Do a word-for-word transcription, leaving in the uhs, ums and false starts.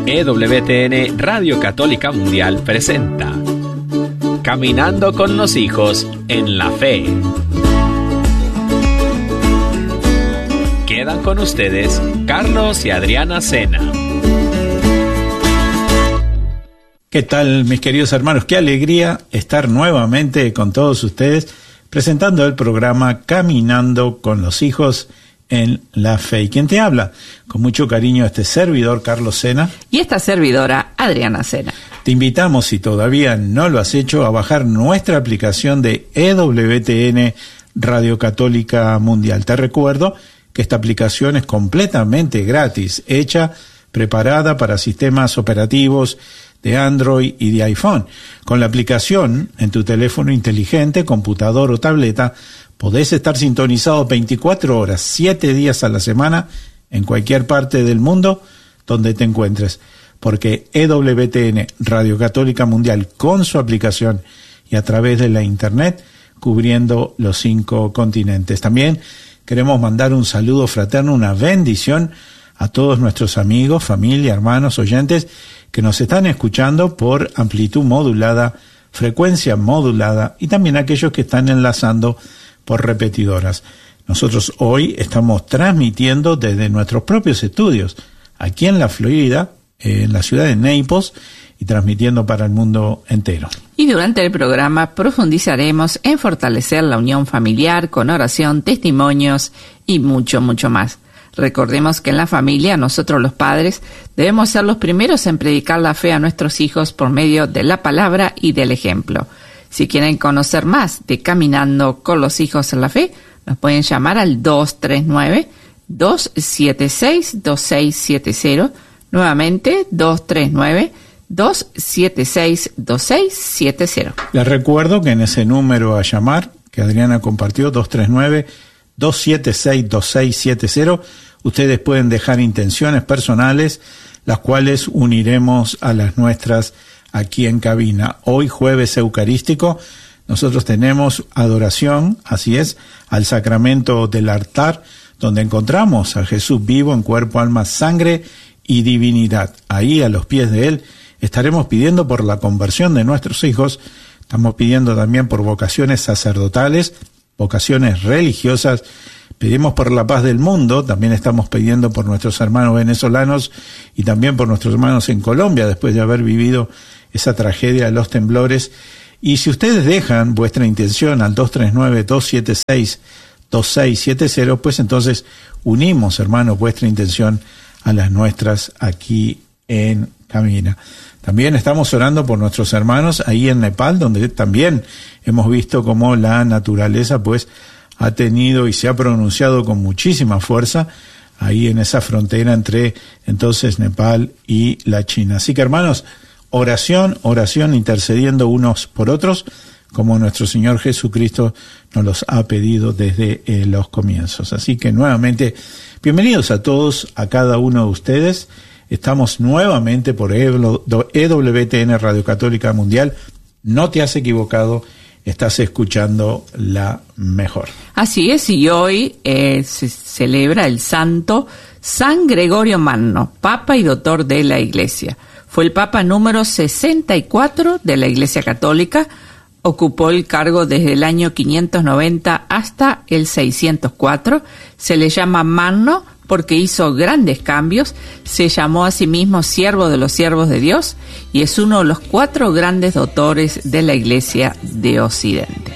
E W T N Radio Católica Mundial presenta Caminando con los hijos en la fe. Quedan con ustedes Carlos y Adriana Sena. ¿Qué tal, mis queridos hermanos? Qué alegría estar nuevamente con todos ustedes presentando el programa Caminando con los hijos en la fe. ¿Y quién te habla? Con mucho cariño, este servidor, Carlos Sena. Y esta servidora, Adriana Sena. Te invitamos, si todavía no lo has hecho, a bajar nuestra aplicación de E W T N Radio Católica Mundial. Te recuerdo que esta aplicación es completamente gratis, hecha, preparada para sistemas operativos de Android y de iPhone. Con la aplicación en tu teléfono inteligente, computador o tableta, podés estar sintonizado veinticuatro horas, siete días a la semana, en cualquier parte del mundo donde te encuentres, porque E W T N Radio Católica Mundial, con su aplicación y a través de la Internet, cubriendo los cinco continentes. También queremos mandar un saludo fraterno, una bendición a todos nuestros amigos, familia, hermanos, oyentes que nos están escuchando por amplitud modulada, frecuencia modulada, y también aquellos que están enlazando por repetidoras. Nosotros hoy estamos transmitiendo desde nuestros propios estudios, aquí en la Florida, en la ciudad de Naples, y transmitiendo para el mundo entero. Y durante el programa profundizaremos en fortalecer la unión familiar con oración, testimonios y mucho, mucho más. Recordemos que en la familia, nosotros los padres, debemos ser los primeros en predicar la fe a nuestros hijos por medio de la palabra y del ejemplo. Si quieren conocer más de Caminando con los hijos en la fe, nos pueden llamar al dos tres nueve, dos siete seis, dos seis siete cero, nuevamente dos tres nueve, dos siete seis, dos seis siete cero. Les recuerdo que en ese número a llamar, que Adriana compartió, dos tres nueve, dos siete seis, dos seis siete cero, ustedes pueden dejar intenciones personales, las cuales uniremos a las nuestras aquí en cabina. Hoy, jueves eucarístico, nosotros tenemos adoración, así es, al sacramento del altar, donde encontramos a Jesús vivo en cuerpo, alma, sangre y divinidad. Ahí, a los pies de Él, estaremos pidiendo por la conversión de nuestros hijos. Estamos pidiendo también por vocaciones sacerdotales, vocaciones religiosas. Pedimos por la paz del mundo, también estamos pidiendo por nuestros hermanos venezolanos y también por nuestros hermanos en Colombia, después de haber vivido esa tragedia de los temblores. Y si ustedes dejan vuestra intención al dos tres nueve, dos siete seis, dos seis siete cero, pues entonces unimos, hermanos, vuestra intención a las nuestras aquí en Camina. También estamos orando por nuestros hermanos ahí en Nepal, donde también hemos visto cómo la naturaleza pues ha tenido y se ha pronunciado con muchísima fuerza ahí en esa frontera entre entonces Nepal y la China. Así que, hermanos, oración, oración, intercediendo unos por otros, como nuestro Señor Jesucristo nos los ha pedido desde eh, los comienzos. Así que nuevamente, bienvenidos a todos, a cada uno de ustedes. Estamos nuevamente por E W T N Radio Católica Mundial. No te has equivocado, estás escuchando la mejor. Así es, y hoy eh, se celebra el santo San Gregorio Magno, Papa y Doctor de la Iglesia. Fue el Papa número sesenta y cuatro de la Iglesia Católica. Ocupó el cargo desde el año quinientos noventa hasta el seiscientos cuatro. Se le llama Magno porque hizo grandes cambios. Se llamó a sí mismo siervo de los siervos de Dios y es uno de los cuatro grandes doctores de la Iglesia de Occidente.